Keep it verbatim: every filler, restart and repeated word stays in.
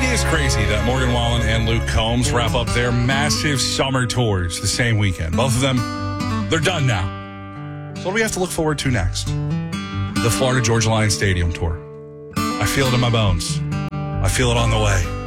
It is crazy that Morgan Wallen and Luke Combs wrap up their massive summer tours the same weekend. Both of them, they're done now. So what do we have to look forward to next? The Florida Georgia Line Stadium tour. I feel it in my bones. I feel it on the way.